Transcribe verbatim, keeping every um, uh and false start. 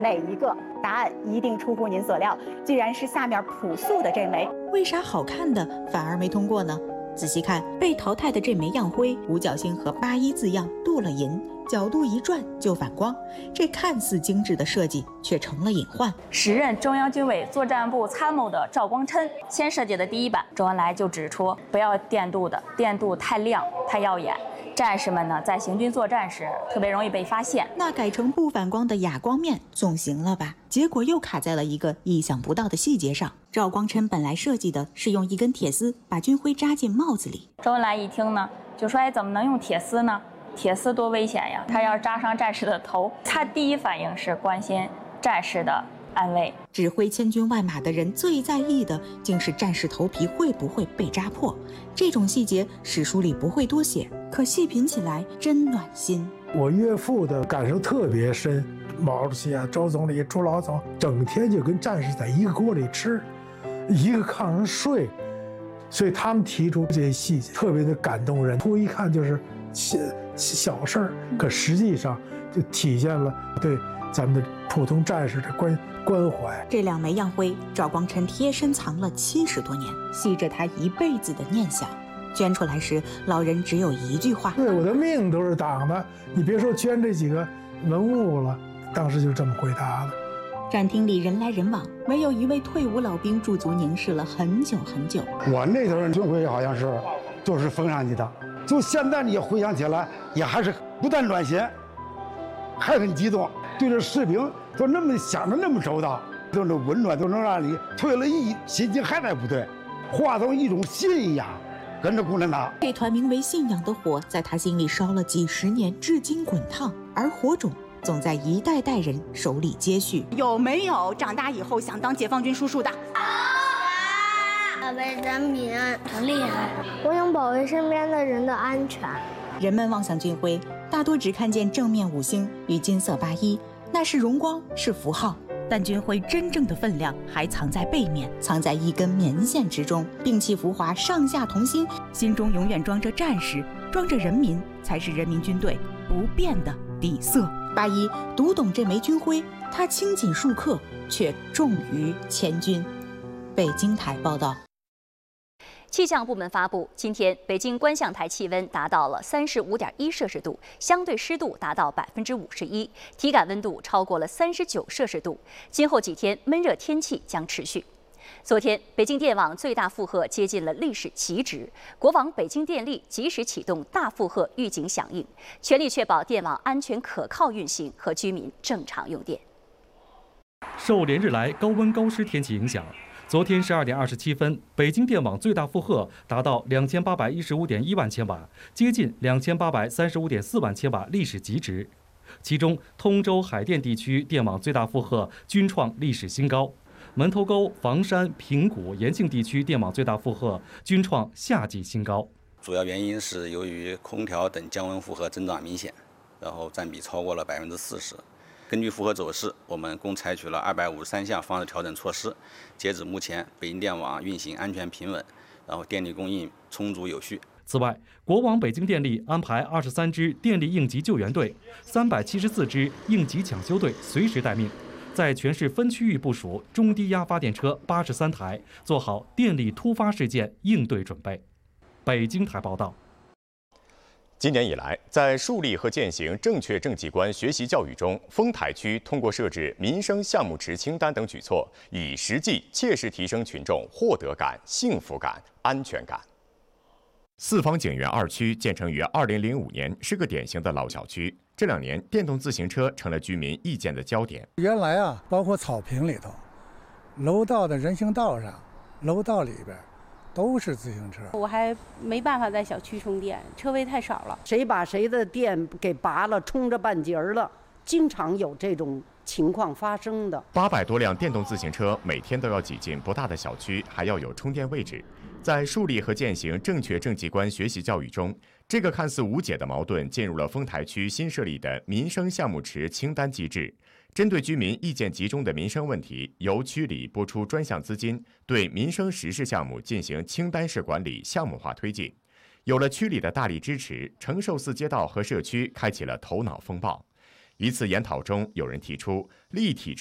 哪一个？答案一定出乎您所料，居然是下面朴素的这枚。 为啥好看的反而没通过呢？仔细看，被淘汰的这枚样徽，五角星和八一字样镀了银，角度一转就反光，这看似精致的设计却成了隐患。 时任中央军委作战部参谋的赵光琛先设计的第一版，周恩来就指出不要电镀的，电镀太亮太耀眼，战士们呢在行军作战时特别容易被发现。 那改成不反光的哑光面总行了吧？结果又卡在了一个意想不到的细节上。赵光琛本来设计的是用一根铁丝把军徽扎进帽子里， 周恩来一听呢，就说：“哎，怎么能用铁丝呢？铁丝多危险呀！他要扎伤战士的头。”他第一反应是关心战士的安危。 指挥千军万马的人最在意的，竟是战士头皮会不会被扎破。这种细节史书里不会多写，可细品起来真暖心。 我岳父的感受特别深，毛主席啊、周总理、朱老总整天就跟战士在一个锅里吃，一个炕上睡，所以他们提出这些细节特别的感动人。图一看就是小小事儿，可实际上就体现了对咱们的普通战士的关关怀。 这两枚样徽，赵光琛贴身藏了七十多年，系着他一辈子的念想。捐出来时，老人只有一句话：“ 对，我的命都是党的，你别说捐这几个文物了。”当时就这么回答的。 展厅里人来人往，唯有一位退伍老兵驻足凝视了很久很久。 我那头军徽好像是就是封上去的，就现在你回想起来，也还是不但暖心，还很激动。对这士兵都那么想的那么周到，这种温暖都能让你退了役，心情还在部队，化成一种信仰。跟着共产党， 这团名为信仰的火，在他心里烧了几十年，至今滚烫。而火种总在一代代人手里接续。 有没有长大以后想当解放军叔叔的？ 保卫人民很厉害，我想保卫身边的人的安全。 人们望向军徽，大多只看见正面五星与金色八一，那是荣光，是符号。但军徽真正的分量还藏在背面，藏在一根棉线之中。摒弃浮华，上下同心，心中永远装着战士，装着人民，才是人民军队不变的底色。八一读懂这枚军徽，他轻锦数克，却重于千钧。北京台报道。 气象部门发布，今天北京观象台气温达到了三十五点一摄氏度，相对湿度达到百分之五十一，体感温度超过了三十九摄氏度。今后几天闷热天气将持续。昨天，北京电网最大负荷接近了历史极值，国网北京电力及时启动大负荷预警响应，全力确保电网安全可靠运行和居民正常用电。 受连日来高温高湿天气影响，昨天十二点二十七分，北京电网最大负荷达到两千八百一十五点一万千瓦，接近两千八百三十五点四万千瓦历史极值。其中，通州、海淀地区电网最大负荷均创历史新高，门头沟、房山、平谷、延庆地区电网最大负荷均创夏季新高。 主要原因是由于空调等降温负荷增长明显，然后占比超过了百分之四十。根据负荷走势，我们共采取了二百五十三项防热调整措施。截止目前，北京电网运行安全平稳，然后电力供应充足有序。 此外，国网北京电力安排二十三支电力应急救援队、三百七十四支应急抢修队随时待命，在全市分区域部署中低压发电车八十三台，做好电力突发事件应对准备。北京台报道。 今年以来，在树立和践行正确政绩观学习教育中，丰台区通过设置民生项目池清单等举措，以实际切实提升群众获得感、幸福感、安全感。四方景园二区建成于二零零五年，是个典型的老小区。这两年，电动自行车成了居民意见的焦点。 原来啊，包括草坪里头、楼道的人行道上、楼道里边。都是自行车， 我还没办法在小区充电，车位太少了。 谁把谁的电给拔了，充着半截儿了，经常有这种情况发生的。 八百多辆电动自行车每天都要挤进不大的小区，还要有充电位置。在树立和践行正确政绩观学习教育中，这个看似无解的矛盾进入了丰台区新设立的民生项目池清单机制。针对居民意见集中的民生问题，由区里拨出专项资金，对民生实事项目进行清单式管理、项目化推进。有了区里的大力支持，承寿寺街道和社区开启了头脑风暴。 一次研讨中，有人提出立体